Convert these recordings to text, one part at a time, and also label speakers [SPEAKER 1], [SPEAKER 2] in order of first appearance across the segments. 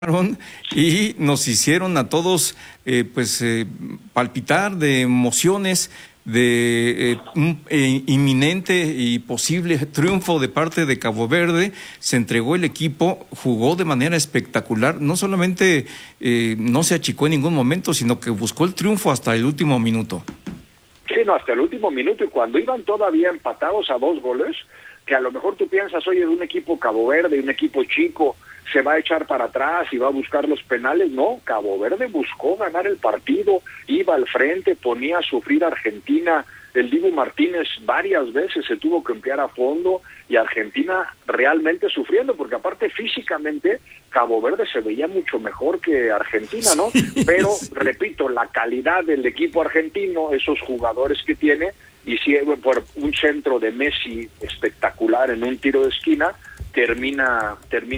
[SPEAKER 1] y nos hicieron a todos palpitar de emociones de un inminente y posible triunfo de parte de Cabo Verde. Se entregó el equipo, jugó de manera espectacular, no solamente no se achicó en ningún momento, sino que buscó el triunfo hasta el último minuto.
[SPEAKER 2] Sí, no, hasta el último minuto, y cuando iban todavía empatados a 2 goles, que a lo mejor tú piensas, oye, de un equipo Cabo Verde, un equipo chico, se va a echar para atrás y va a buscar los penales. No, Cabo Verde buscó ganar el partido, iba al frente, ponía a sufrir a Argentina. El Dibu Martínez varias veces se tuvo que emplear a fondo y Argentina realmente sufriendo, porque aparte físicamente Cabo Verde se veía mucho mejor que Argentina, ¿no? Pero, repito, la calidad del equipo argentino, esos jugadores que tiene, y si por un centro de Messi espectacular en un tiro de esquina, termina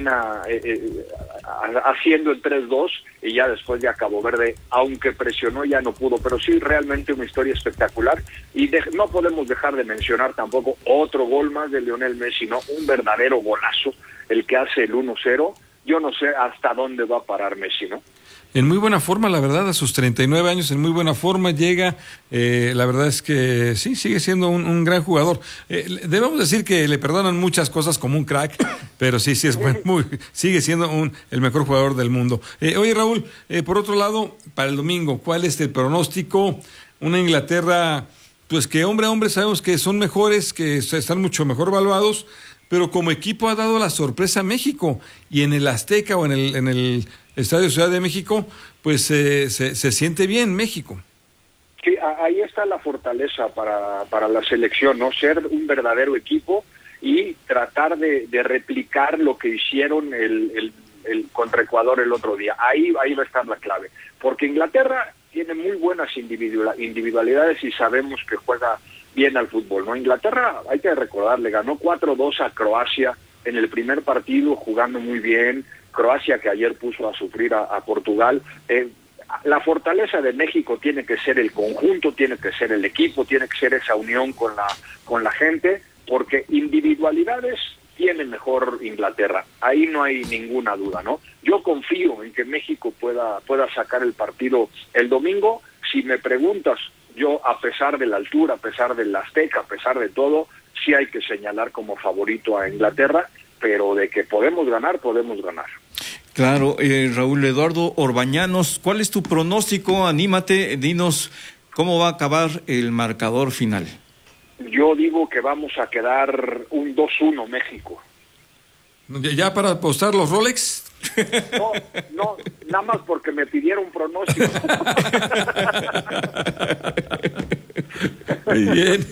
[SPEAKER 2] haciendo el 3-2, y ya después de Cabo Verde, aunque presionó, ya no pudo. Pero sí, realmente una historia espectacular, y no podemos dejar de mencionar tampoco otro gol más de Lionel Messi, ¿no? Un verdadero golazo, el que hace el 1-0. Yo no sé hasta dónde va a parar Messi, ¿no?
[SPEAKER 3] En muy buena forma, la verdad, a sus 39 años, en muy buena forma llega. La verdad es que sí, sigue siendo un gran jugador. Debemos decir que le perdonan muchas cosas como un crack, pero sí es sigue siendo el mejor jugador del mundo. Oye, Raúl, por otro lado, para el domingo, ¿cuál es el pronóstico? Una Inglaterra, pues que hombre a hombre sabemos que son mejores, que están mucho mejor evaluados, pero como equipo ha dado la sorpresa a México, y en el Azteca o en el Estadio Ciudad de México, pues se siente bien México.
[SPEAKER 2] Sí, ahí está la fortaleza para la selección, ¿no? Ser un verdadero equipo y tratar de replicar lo que hicieron el contra Ecuador el otro día. Ahí va a estar la clave, porque Inglaterra tiene muy buenas individualidades y sabemos que juega bien al fútbol, ¿no? Inglaterra, hay que recordar, le ganó 4-2 a Croacia en el primer partido, jugando muy bien. Croacia, que ayer puso a sufrir a Portugal. La fortaleza de México tiene que ser el conjunto, tiene que ser el equipo, tiene que ser esa unión con la gente, porque individualidades tiene mejor Inglaterra. Ahí no hay ninguna duda, ¿no? Yo confío en que México pueda sacar el partido el domingo. Si me preguntas, yo, a pesar de la altura, a pesar del Azteca, a pesar de todo, sí hay que señalar como favorito a Inglaterra, pero de que podemos ganar, podemos ganar.
[SPEAKER 1] Claro, Raúl Eduardo Orbañanos, ¿cuál es tu pronóstico? Anímate, dinos cómo va a acabar el marcador final.
[SPEAKER 2] Yo digo que vamos a quedar un 2-1 México.
[SPEAKER 3] ¿Ya para apostar los Rolex?
[SPEAKER 2] No, nada más porque me pidieron pronóstico.
[SPEAKER 3] Muy bien.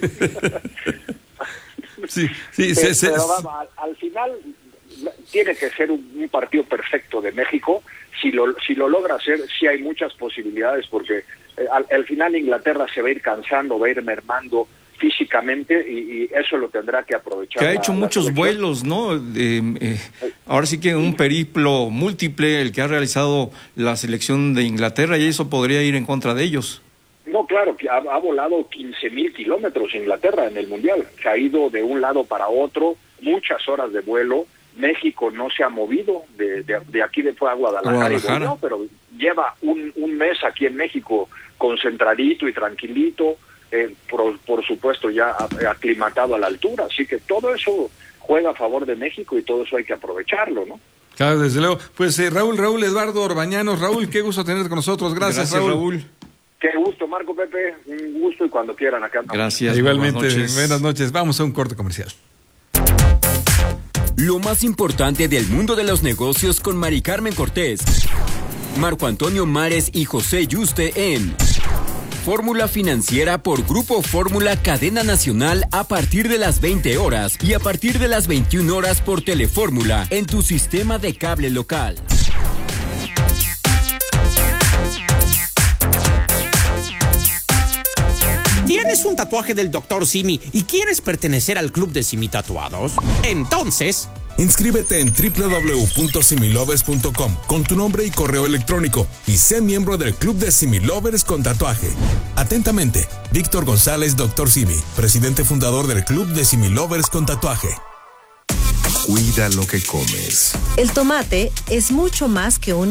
[SPEAKER 3] Sí,
[SPEAKER 2] pero al final tiene que ser un partido perfecto de México. Si lo logra hacer, sí hay muchas posibilidades, porque al final Inglaterra se va a ir cansando, va a ir mermando físicamente, y eso lo tendrá que aprovechar.
[SPEAKER 1] Que ha hecho muchos vuelos, ¿no? Ahora sí que un periplo múltiple el que ha realizado la selección de Inglaterra, y eso podría ir en contra de ellos.
[SPEAKER 2] No, claro, que ha volado 15,000 kilómetros Inglaterra en el Mundial. Se ha ido de un lado para otro, muchas horas de vuelo. México no se ha movido de aquí de a Guadalajara. No, pero lleva un mes aquí en México concentradito y tranquilito, por supuesto ya aclimatado a la altura. Así que todo eso juega a favor de México, y todo eso hay que aprovecharlo, ¿no?
[SPEAKER 3] Claro, desde luego. Pues Raúl Eduardo Orbañanos. Raúl, qué gusto tenerte con nosotros. Gracias Raúl.
[SPEAKER 2] Qué gusto, Marco, Pepe, un gusto, y cuando quieran acá.
[SPEAKER 1] Gracias.
[SPEAKER 3] Igualmente, buenas noches. Vamos a un corte comercial.
[SPEAKER 4] Lo más importante del mundo de los negocios con Mari Carmen Cortés, Marco Antonio Mares y José Yuste en Fórmula Financiera por Grupo Fórmula Cadena Nacional, a partir de las 20 horas y a partir de las 21 horas por Telefórmula en tu sistema de cable local.
[SPEAKER 5] ¿Tienes un tatuaje del Dr. Simi y quieres pertenecer al club de Simi Tatuados? Entonces,
[SPEAKER 6] inscríbete en www.similovers.com con tu nombre y correo electrónico y sé miembro del club de Similovers con tatuaje. Atentamente, Víctor González, Dr. Simi, presidente fundador del club de Similovers con tatuaje.
[SPEAKER 7] Cuida lo que comes.
[SPEAKER 8] El tomate es mucho más que un